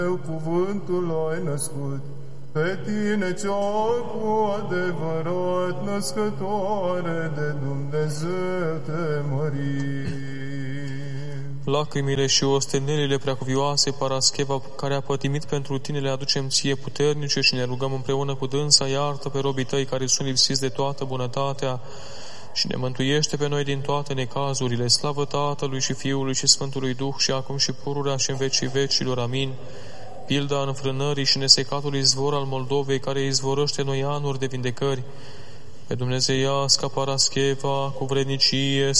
Cuvântul ai născut, pe tine cea cu adevărat născătoare de Dumnezeu te mărim. Lacrimile și ostenelile preacuvioase Parascheva, care a pătimit pentru tine, le aducem ție puternice și ne rugăm împreună cu dânsa, iartă pe robii tăi care sunt lipsiți de toată bunătatea și ne mântuiește pe noi din toate necazurile. Slavă Tatălui și Fiului și Sfântului Duh și acum și pururea și în vecii vecilor. Amin. Pilda înfrânării și nesecatul izvor al Moldovei, care izvorăște noi anuri de vindecări, pe dumnezeiasca Parascheva cu vrednicie